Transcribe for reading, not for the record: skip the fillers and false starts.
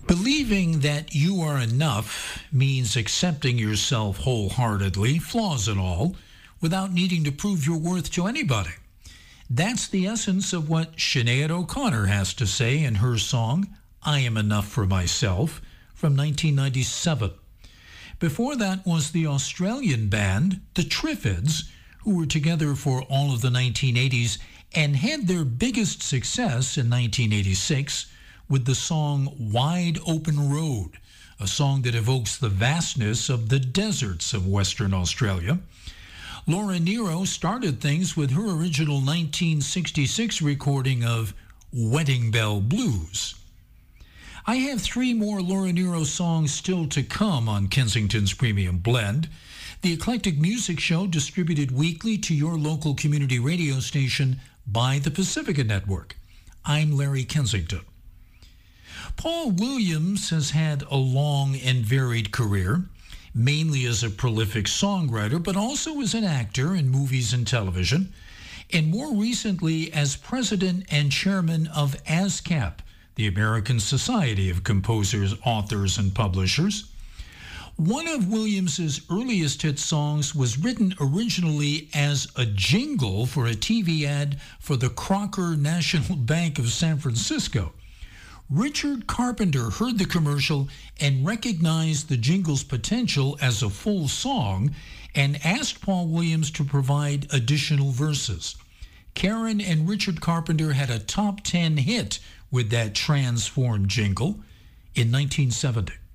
Believing that you are enough means accepting yourself wholeheartedly, flaws and all, without needing to prove your worth to anybody. That's the essence of what Sinead O'Connor has to say in her song, I Am Enough for Myself, from 1997. Before that was the Australian band, the Triffids, who were together for all of the 1980s and had their biggest success in 1986 with the song Wide Open Road, a song that evokes the vastness of the deserts of Western Australia. Laura Nyro started things with her original 1966 recording of Wedding Bell Blues. I have 3 more Laura Nyro songs still to come on Kensington's Premium Blend, the eclectic music show distributed weekly to your local community radio station by the Pacifica Network. I'm Larry Kensington. Paul Williams has had a long and varied career, mainly as a prolific songwriter, but also as an actor in movies and television, and more recently as president and chairman of ASCAP, the American Society of Composers, Authors, and Publishers. One of Williams's earliest hit songs was written originally as a jingle for a TV ad for the Crocker National Bank of San Francisco. Richard Carpenter heard the commercial and recognized the jingle's potential as a full song and asked Paul Williams to provide additional verses. Karen and Richard Carpenter had a top 10 hit with that transformed jingle in 1970.